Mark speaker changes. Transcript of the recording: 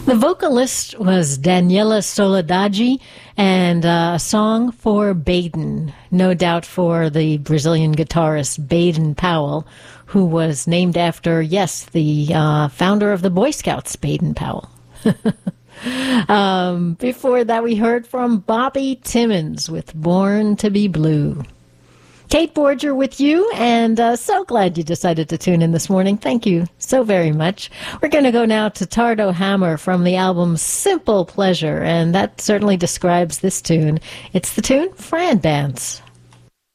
Speaker 1: The vocalist was Daniela Soledade, and a song for Baden, no doubt for the Brazilian guitarist Baden Powell, who was named after, yes, the founder of the Boy Scouts, Baden Powell. Before that, we heard from Bobby Timmons with Born to be Blue. Kate Borger with you, and so glad you decided to tune in this morning. Thank you so very much. We're going to go now to Tardo Hammer from the album Simple Pleasure, and that certainly describes this tune. It's the tune Fran Dance.